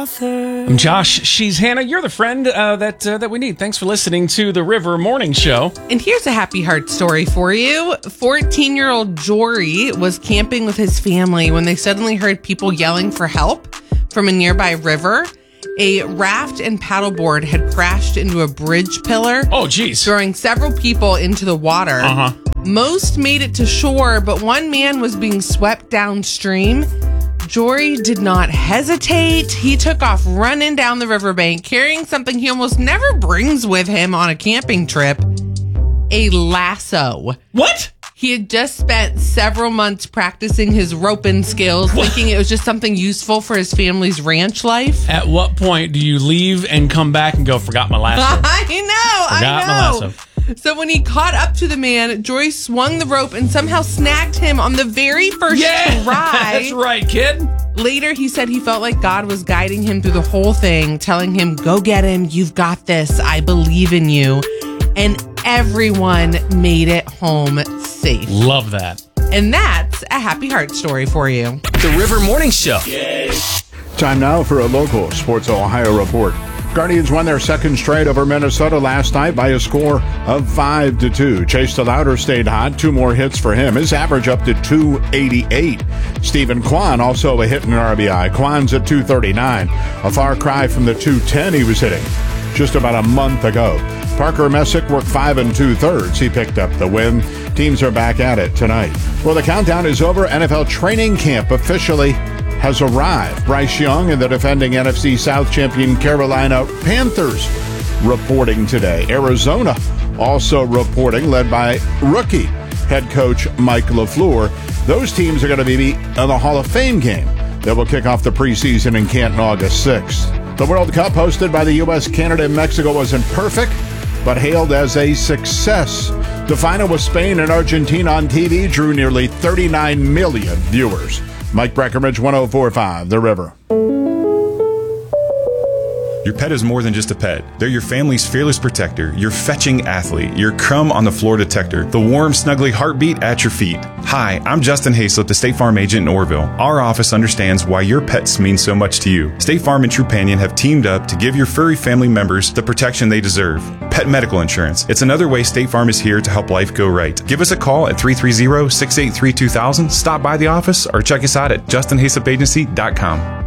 I'm Josh. She's Hannah. You're the friend that we need. Thanks for listening to the River Morning Show. And here's a happy heart story for you. 14-year-old Jory was camping with his family when they suddenly heard people yelling for help from a nearby river. A raft and paddleboard had crashed into a bridge pillar. Oh, geez. Throwing several people into the water. Most made it to shore, but one man was being swept downstream. Jory did not hesitate. He took off running down the riverbank, carrying something he almost never brings with him on a camping trip, a lasso. What? He had just spent several months practicing his roping skills, thinking it was just something useful for his family's ranch life. At what point do you leave and come back and go, forgot my lasso? I know. My lasso. So when he caught up to the man, Jory swung the rope and somehow snagged him on the very first try. That's right, kid. Later, he said he felt like God was guiding him through the whole thing, telling him, go get him. You've got this. I believe in you. And everyone made it home safe. Love that. And that's a happy heart story for you. The River Morning Show. Time now for a local Sports Ohio report. Guardians won their second straight over Minnesota last night by a score of 5-2. Chase DeLauder stayed hot. 2 more hits for him. His average up to 288. Stephen Kwan also a hit in RBI. Kwan's at 239. A far cry from the 210 he was hitting just about a month ago. Parker Messick worked 5 2/3. He picked up the win. Teams are back at it tonight. Well, the countdown is over. NFL training camp officially has arrived. Bryce Young and the defending NFC South champion Carolina Panthers reporting today. Arizona also reporting, led by rookie head coach Mike LaFleur. Those teams are going to be in the Hall of Fame game that will kick off the preseason in Canton August 6th. The World Cup hosted by the U.S., Canada, and Mexico wasn't perfect, but hailed as a success. The final with Spain and Argentina on TV drew nearly 39 million viewers. Mike Breckenridge, 104.5, The River. Your pet is more than just a pet. They're your family's fearless protector, your fetching athlete, your crumb on the floor detector, the warm, snuggly heartbeat at your feet. Hi, I'm Justin Hayslip, the State Farm agent in Orrville. Our office understands why your pets mean so much to you. State Farm and Trupanion have teamed up to give your furry family members the protection they deserve. Pet medical insurance. It's another way State Farm is here to help life go right. Give us a call at 330-683-2000, stop by the office, or check us out at justinhayslapagency.com.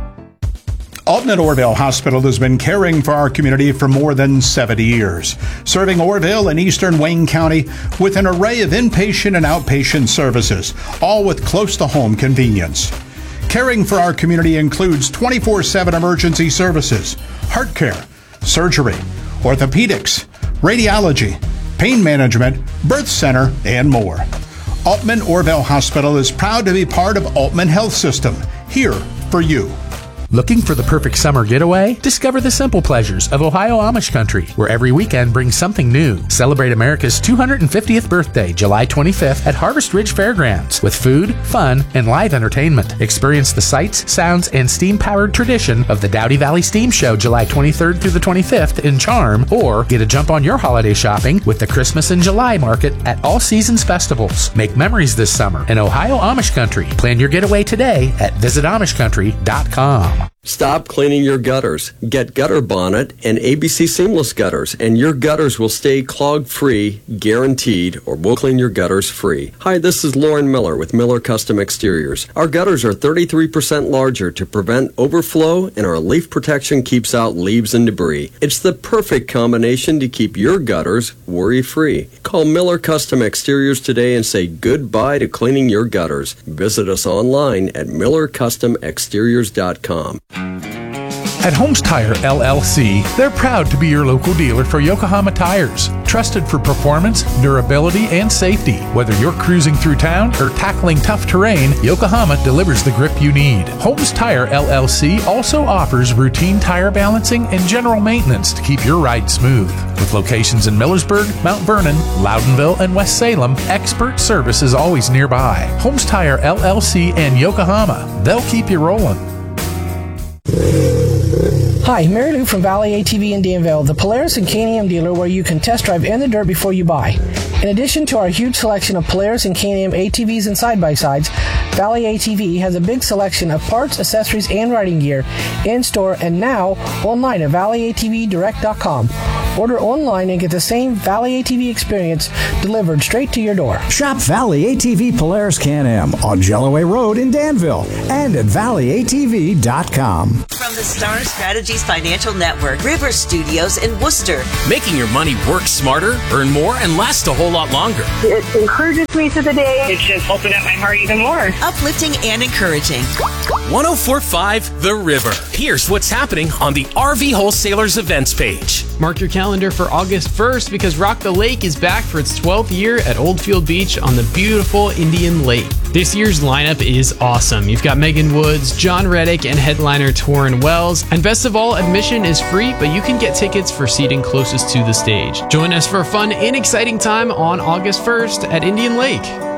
Alton at Orrville Hospital has been caring for our community for more than 70 years, serving Orrville and eastern Wayne County with an array of inpatient and outpatient services, all with close-to-home convenience. Caring for our community includes 24/7 emergency services, heart care, surgery, orthopedics, radiology, pain management, birth center, and more. Altman Orrville Hospital is proud to be part of Altman Health System, here for you. Looking for the perfect summer getaway? Discover the simple pleasures of Ohio Amish country, where every weekend brings something new. Celebrate America's 250th birthday, July 25th at Harvest Ridge Fairgrounds, with food, fun, and live entertainment. Experience the sights, sounds, and steam-powered tradition of the Dowdy Valley Steam Show, July 23rd through the 25th in Charm, or get a jump on your holiday shopping with the Christmas in July market at All Seasons Festivals. Make memories this summer in Ohio Amish country. Plan your getaway today at visitamishcountry.com. Stop cleaning your gutters. Get Gutter Bonnet and ABC Seamless Gutters, and your gutters will stay clog-free, guaranteed, or we'll clean your gutters free. Hi, this is Lauren Miller with Miller Custom Exteriors. Our gutters are 33% larger to prevent overflow, and our leaf protection keeps out leaves and debris. It's the perfect combination to keep your gutters worry-free. Call Miller Custom Exteriors today and say goodbye to cleaning your gutters. Visit us online at millercustomexteriors.com. At Holmes Tire LLC, they're proud to be your local dealer for Yokohama tires. Trusted for performance, durability, and safety. Whether you're cruising through town or tackling tough terrain, Yokohama delivers the grip you need. Holmes Tire LLC also offers routine tire balancing and general maintenance to keep your ride smooth. With locations in Millersburg, Mount Vernon, Loudonville, and West Salem, expert service is always nearby. Holmes Tire LLC and Yokohama. They'll keep you rolling. Hi, Mary Lou from Valley ATV in Danville, the Polaris and K&M dealer where you can test drive in the dirt before you buy. In addition to our huge selection of Polaris and Can-Am ATVs and side-by-sides, Valley ATV has a big selection of parts, accessories, and riding gear in-store and now online at valleyATVdirect.com. Order online and get the same Valley ATV experience delivered straight to your door. Shop Valley ATV Polaris Can-Am on Jelloway Road in Danville and at valleyatv.com. From the Star Strategies Financial Network, River Studios in Worcester. Making your money work smarter, earn more, and last a whole lot longer. It encourages me to the day. It's just opened up my heart even more. Uplifting and encouraging. 104.5 The River. Here's what's happening on the RV Wholesalers events page. Mark your calendar for August 1st because Rock the Lake is back for its 12th year at Oldfield Beach on the beautiful Indian Lake. This year's lineup is awesome. You've got Megan Woods, John Reddick, and headliner Torrin Wells. And best of all, admission is free, but you can get tickets for seating closest to the stage. Join us for a fun and exciting time on August 1st at Indian Lake.